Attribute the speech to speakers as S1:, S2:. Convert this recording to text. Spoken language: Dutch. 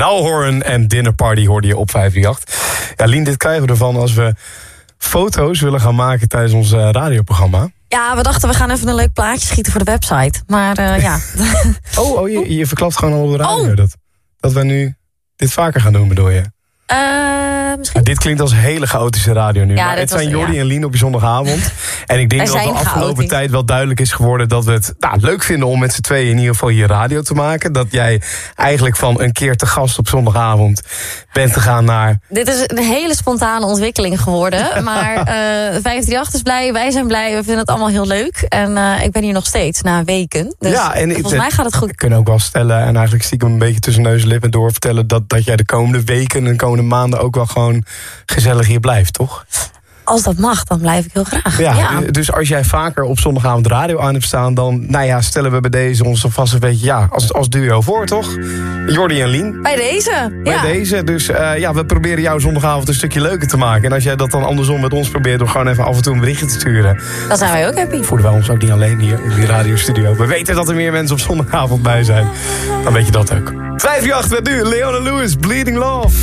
S1: Nowhorn en Dinner Party hoorde je op 538. Ja, Lien, dit krijgen we ervan als we foto's willen gaan maken tijdens ons radioprogramma.
S2: Ja, we dachten we gaan even een leuk plaatje schieten voor de website. Maar ja.
S1: Je verklapt gewoon al op de radio dat we nu dit vaker gaan doen, bedoel je?
S2: Misschien.
S1: Dit klinkt als hele chaotische radio nu.
S2: Ja,
S1: maar het zijn Jordi en Lien op je zondagavond. En ik denk dat de afgelopen tijd wel duidelijk is geworden dat we het leuk vinden om met z'n tweeën in ieder geval hier radio te maken. Dat jij eigenlijk van een keer te gast op zondagavond bent te gaan naar...
S2: Dit is een hele spontane ontwikkeling geworden. Maar 538 is blij, wij zijn blij, we vinden het allemaal heel leuk. En ik ben hier nog steeds, na weken. Dus
S1: ja, en
S2: volgens mij gaat het goed.
S1: We kunnen ook wel stellen en eigenlijk stiekem een beetje tussen neus en lippen door vertellen dat jij de komende weken en de komende maanden ook wel gewoon gezellig hier blijft, toch?
S2: Als dat mag, dan blijf ik heel graag.
S1: Ja. Dus als jij vaker op zondagavond radio aan hebt staan, dan stellen we bij deze ons alvast een beetje als duo voor, toch? Jordi en Lien.
S2: Bij deze.
S1: Bij deze. Dus we proberen jou zondagavond een stukje leuker te maken. En als jij dat dan andersom met ons probeert door gewoon even af en toe een berichtje te sturen,
S2: dan zijn wij ook happy.
S1: Voelen wij ons ook niet alleen hier in die radiostudio. We weten dat er meer mensen op zondagavond bij zijn. Dan weet je dat ook. 538 met nu, Leona Lewis, Bleeding Love.